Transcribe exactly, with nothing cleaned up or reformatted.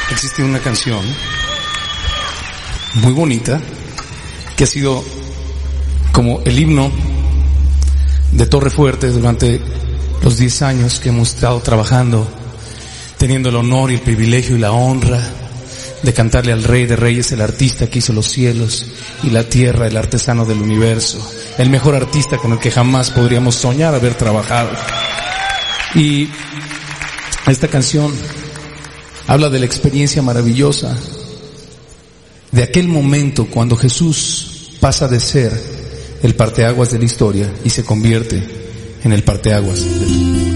existe una canción muy bonita que ha sido como el himno de Torre Fuerte durante los diez años que hemos estado trabajando, teniendo el honor y el privilegio y la honra de cantarle al Rey de Reyes, el artista que hizo los cielos y la tierra, el artesano del universo, el mejor artista con el que jamás podríamos soñar haber trabajado. Y esta canción habla de la experiencia maravillosa de aquel momento cuando Jesús pasa de ser el parteaguas de la historia y se convierte en el parteaguas del